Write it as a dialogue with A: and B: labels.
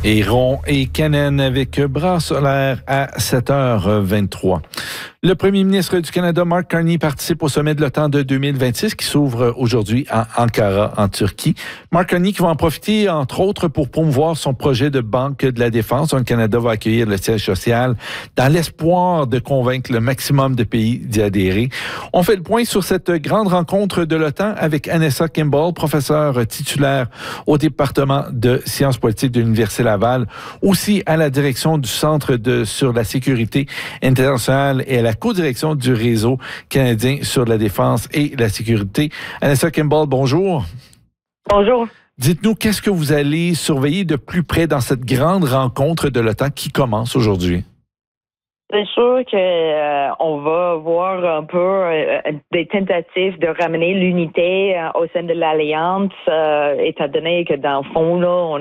A: Héron et Cannon avec bras solaire à 7h23. Le premier ministre du Canada, Mark Carney, participe au sommet de l'OTAN de 2026 qui s'ouvre aujourd'hui à Ankara, en Turquie. Mark Carney qui va en profiter, entre autres, pour promouvoir son projet de banque de la défense, dont le Canada va accueillir le siège social dans l'espoir de convaincre le maximum de pays d'y adhérer. On fait le point sur cette grande rencontre de l'OTAN avec Anessa Kimball, professeure titulaire au département de sciences politiques de l'Université Laval, aussi à la direction du Centre sur la sécurité internationale et à la co-direction du Réseau canadien sur la défense et la sécurité. Anessa Kimball, bonjour.
B: Bonjour.
A: Dites-nous, qu'est-ce que vous allez surveiller de plus près dans cette grande rencontre de l'OTAN qui commence aujourd'hui?
B: C'est sûr qu'on va voir un peu des tentatives de ramener l'unité au sein de l'Alliance, étant donné que dans le fond, là, on